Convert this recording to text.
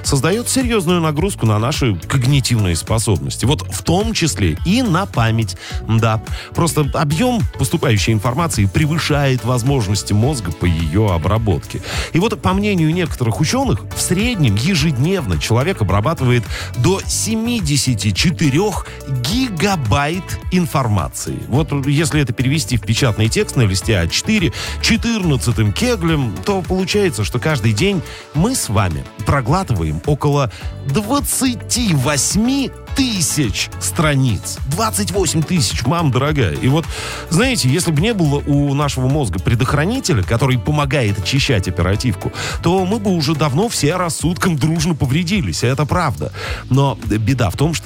создает серьезную нагрузку на наши когнитивные способности. Вот в том числе и на память. Да, просто объем поступающей информации превышает возможности мозга по ее обработке. И вот, по мнению некоторых ученых, в среднем ежедневно человек обрабатывает до 74 гигабайт информации. Вот если это перевести в печатный текст на листе А4 14-м кеглем, то получается, что каждый день мы с вами проглатываем около 28 тысяч страниц. 28 тысяч, мам дорогая. И вот, знаете, если бы не было у нашего мозга предохранителя, который помогает очищать оперативку, то мы бы уже давно все рассудком дружно повредились. Это правда. Но беда в том, что